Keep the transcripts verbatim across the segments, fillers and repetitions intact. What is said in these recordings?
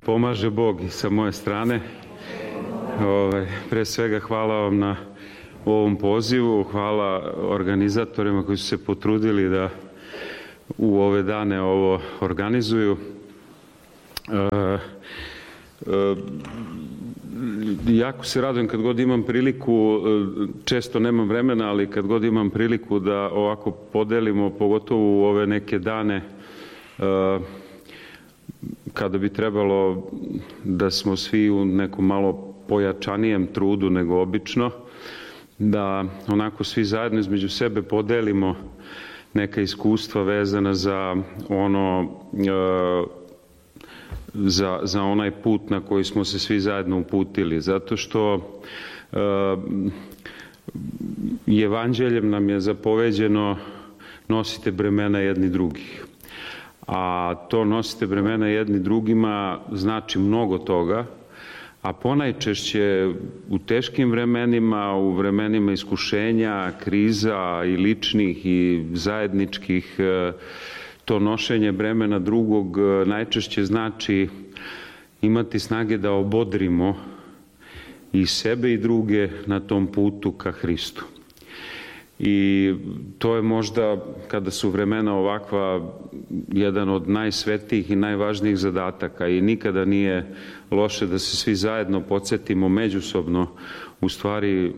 pomaže Bog i sa moje strane. Ove, pre svega hvala vam na ovom pozivu, hvala organizatorima koji su se potrudili da u ove dane ovo organizuju. E, e, jako se radujem kad god imam priliku, često nemam vremena, ali kad god imam priliku da ovako podelimo, pogotovo u ove neke dane e, kada bi trebalo da smo svi u nekom malo pojačanijem trudu nego obično, da onako svi zajedno između sebe podelimo neka iskustva vezana za ono za, za onaj put na koji smo se svi zajedno uputili. Zato što i evanđeljem nam je zapoveđeno nosite bremena jedni drugih. A to nosite bremena jedni drugima znači mnogo toga, a ponajčešće u teškim vremenima, u vremenima iskušenja, kriza i ličnih i zajedničkih, to nošenje bremena drugog najčešće znači imati snage da obodrimo i sebe i druge na tom putu ka Hristu. I to je možda, kada su vremena ovakva, jedan od najsvetijih i najvažnijih zadataka i nikada nije loše da se svi zajedno podsjetimo međusobno u stvari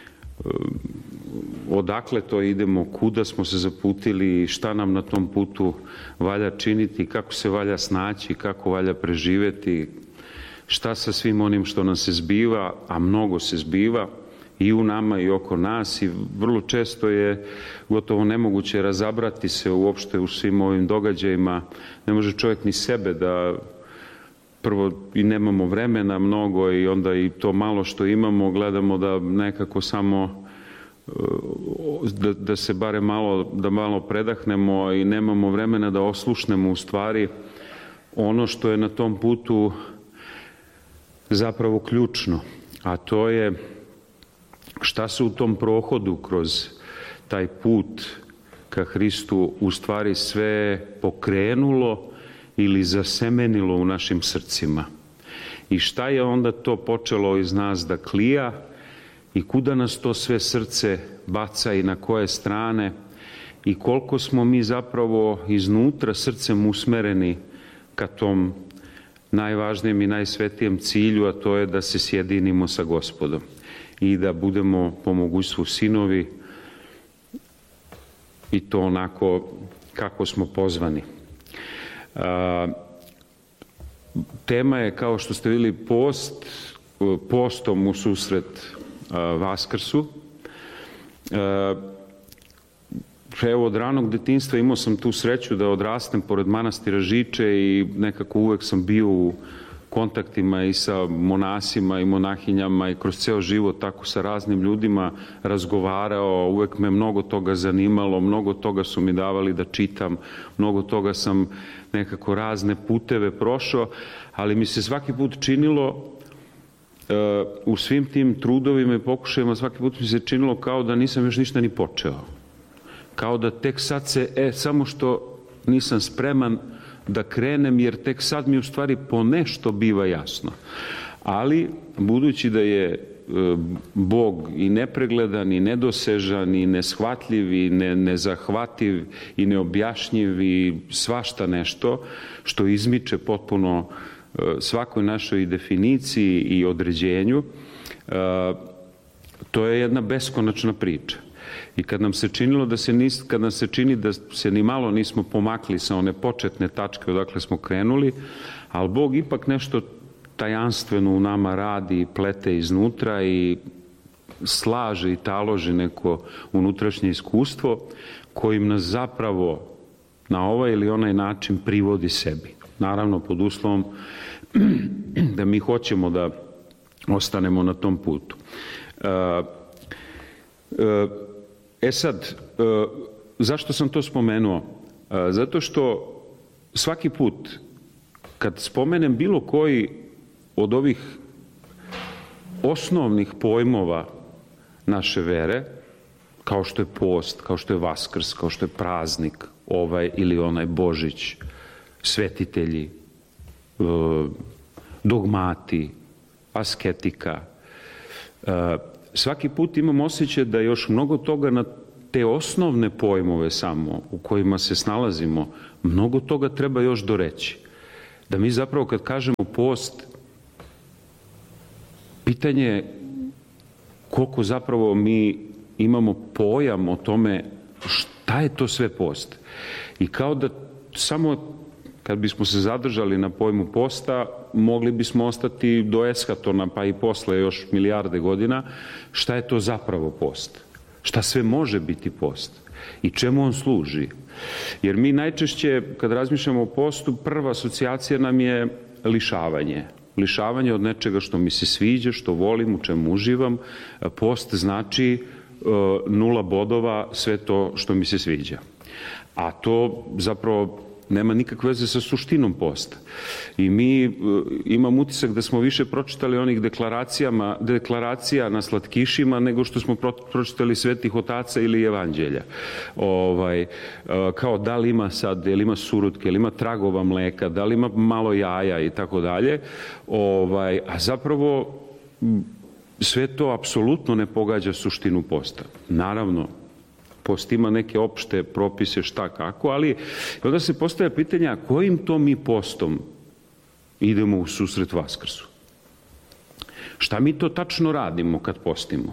odakle to idemo, kuda smo se zaputili, šta nam na tom putu valja činiti, kako se valja snaći, kako valja preživeti, šta sa svim onim što nam se zbiva, a mnogo se zbiva i u nama i oko nas i vrlo često je gotovo nemoguće razabrati se uopšte u svim ovim događajima. Ne može čovjek ni sebe da prvo i nemamo vremena mnogo i onda i to malo što imamo gledamo da nekako samo da, da se bare malo, da malo predahnemo i nemamo vremena da oslušnemo u stvari ono što je na tom putu zapravo ključno, a to je šta se u tom prohodu kroz taj put ka Hristu u stvari sve pokrenulo ili zasemenilo u našim srcima. I šta je onda to počelo iz nas da klija i kuda nas to sve srce baca i na koje strane i koliko smo mi zapravo iznutra srcem usmereni ka tom najvažnijem i najsvetijem cilju, a to je da se sjedinimo sa Gospodom i da budemo po mogućstvu sinovi i to onako kako smo pozvani. A, tema je, kao što ste vidjeli, post, postom u susret a, Vaskrsu. A, evo, od ranog detinjstva imao sam tu sreću da odrastem pored manastira Žiče i nekako uvek sam bio u kontaktima i sa monasima i monahinjama i kroz ceo život tako sa raznim ljudima razgovarao, uvek me mnogo toga zanimalo, mnogo toga su mi davali da čitam, mnogo toga sam nekako razne puteve prošao, ali mi se svaki put činilo u svim tim trudovima i pokušajima, svaki put mi se činilo kao da nisam još ništa ni počeo. Kao da tek sad se, e, samo što nisam spreman da krenem, jer tek sad mi u stvari po nešto biva jasno. Ali, budući da je Bog i nepregledan, i nedosežan, i neshvatljiv, i ne, nezahvativ, i neobjašnjiv, i svašta nešto, što izmiče potpuno svakoj našoj definiciji i određenju, to je jedna beskonačna priča. I kad nam se činilo da se nis, kad nam se čini da se ni malo nismo pomakli sa one početne tačke odakle smo krenuli, ali Bog ipak nešto tajanstveno u nama radi i plete iznutra i slaže i taloži neko unutrašnje iskustvo kojim nas zapravo na ovaj ili onaj način privodi sebi. Naravno pod uslovom da mi hoćemo da ostanemo na tom putu. E sad, zašto sam to spomenuo? Zato što svaki put kad spomenem bilo koji od ovih osnovnih pojmova naše vere, kao što je post, kao što je Vaskrs, kao što je praznik, ovaj ili onaj Božić, svetitelji, dogmati, asketika. Svaki put imam osjećaj da još mnogo toga na te osnovne pojmove samo u kojima se snalazimo, mnogo toga treba još doreći. Da mi zapravo kad kažemo post, pitanje je koliko zapravo mi imamo pojam o tome šta je to sve post. I kao da samo kad bismo se zadržali na pojmu posta, mogli bismo ostati do eskatona, pa i posle još milijarde godina, šta je to zapravo post. Šta sve može biti post i čemu on služi. Jer mi najčešće, kad razmišljamo o postu, prva asocijacija nam je lišavanje. Lišavanje od nečega što mi se sviđa, što volim, u čemu uživam. Post znači nula bodova, sve to što mi se sviđa. A to zapravo nema nikakve veze sa suštinom posta. I mi imam utisak da smo više pročitali onih deklaracijama, deklaracija na slatkišima nego što smo pročitali svetih otaca ili evanđelja. Ovaj, kao da li ima sad, da li ima surutke, da li ima tragova mleka, da li ima malo jaja i tako dalje. Ovaj, a zapravo sve to apsolutno ne pogađa suštinu posta. Naravno, post ima neke opšte propise šta kako, ali onda se postavlja pitanja kojim to mi postom idemo u susret Vaskrsu. Šta mi to tačno radimo kad postimo?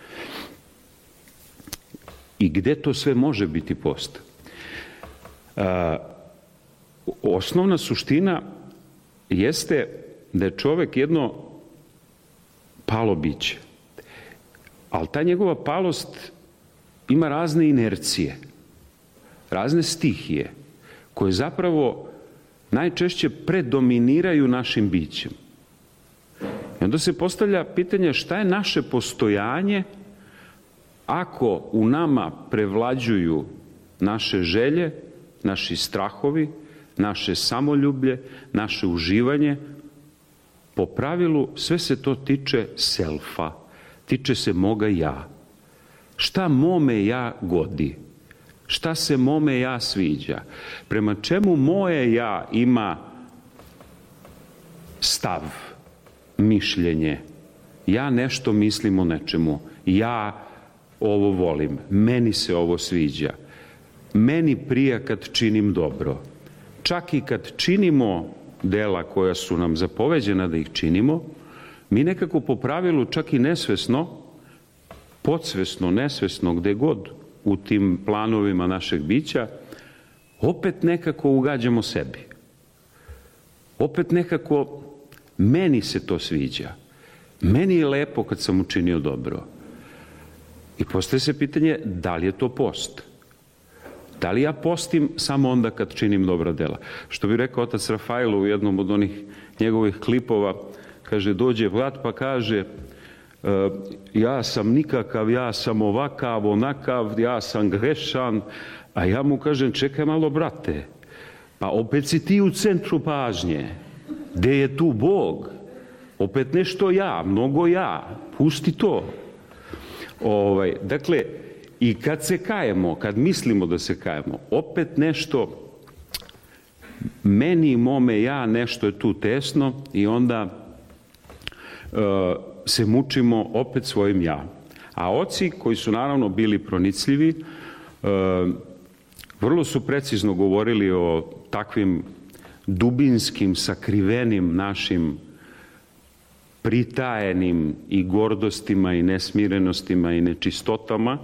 I gde to sve može biti post? A, osnovna suština jeste da je čovek jedno palo biće. Ali ta njegova palost ima razne inercije, razne stihije, koje zapravo najčešće predominiraju našim bićem. I onda se postavlja pitanje šta je naše postojanje ako u nama prevlađuju naše želje, naši strahovi, naše samoljublje, naše uživanje. Po pravilu sve se to tiče selfa, tiče se moga ja. Šta mome ja godi? Šta se mome ja sviđa? Prema čemu moje ja ima stav, mišljenje? Ja nešto mislim o nečemu. Ja ovo volim. Meni se ovo sviđa. Meni prija kad činim dobro. Čak i kad činimo dela koja su nam zapoveđena da ih činimo, mi nekako po pravilu čak i nesvesno, podsvesno, nesvesno, gde god u tim planovima našeg bića, opet nekako ugađamo sebi. Opet nekako meni se to sviđa. Meni je lepo kad sam učinio dobro. I postaje se pitanje da li je to post? Da li ja postim samo onda kad činim dobra dela? Što bi rekao otac Rafael u jednom od onih njegovih klipova, kaže, dođe brat pa kaže, ja sam nikakav, ja sam ovakav, onakav, ja sam grešan, a ja mu kažem, čekaj malo brate, pa opet si ti u centru pažnje, gde je tu Bog? Opet nešto ja, mnogo ja, pusti to. Ovaj, dakle, i kad se kajemo, kad mislimo da se kajemo, opet nešto, meni i mome ja, nešto je tu tesno i onda uh, se mučimo opet svojim ja. A oci koji su naravno bili pronicljivi, uh, vrlo su precizno govorili o takvim dubinskim, sakrivenim našim pritajenim i gordostima i nesmirenostima i nečistotama,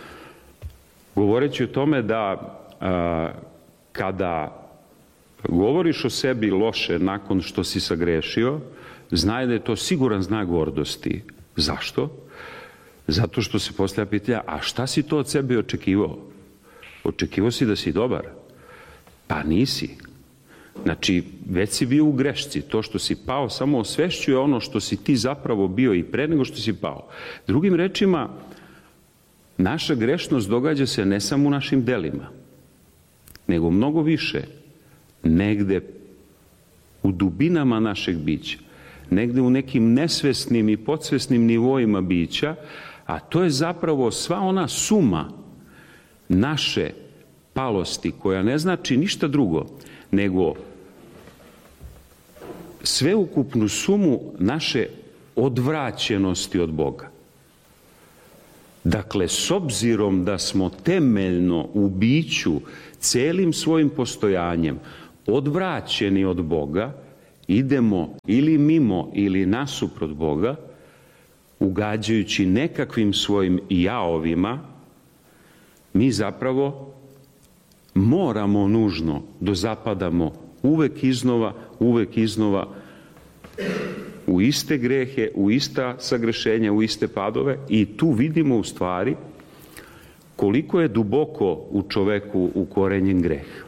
govoreći o tome da a, kada govoriš o sebi loše nakon što si sagrešio, znaj da je to siguran znak gordosti. Zašto? Zato što se postavlja pitanja, a šta si to od sebe očekivao? Očekivao si da si dobar? Pa nisi. Znači, već si bio u grešci. To što si pao samo osvešćuje ono što si ti zapravo bio i pre nego što si pao. Drugim rečima, naša grešnost događa se ne samo u našim delima, nego mnogo više, negde u dubinama našeg bića, negde u nekim nesvesnim i podsvesnim nivoima bića, a to je zapravo sva ona suma naše palosti, koja ne znači ništa drugo, nego sveukupnu sumu naše odvraćenosti od Boga. Dakle, s obzirom da smo temeljno u biću, celim svojim postojanjem, odvraćeni od Boga, idemo ili mimo ili nasuprot Boga, ugađajući nekakvim svojim jaovima, mi zapravo moramo nužno da zapadamo uvek iznova, uvek iznova u iste grehe, u ista sagrešenja, u iste padove i tu vidimo u stvari koliko je duboko u čoveku ukorenjen greh.